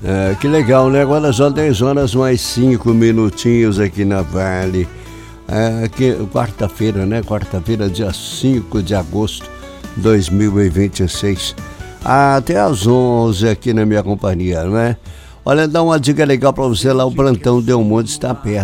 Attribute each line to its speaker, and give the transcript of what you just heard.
Speaker 1: Que legal, né? Agora só 10 horas mais 5 minutinhos aqui na Vale. Quarta-feira, né? Quarta-feira, dia 5 de agosto de 2026. Até às 11 aqui na minha companhia, né? Olha, dá uma dica legal pra você lá, o Plantão Delmonte está perto.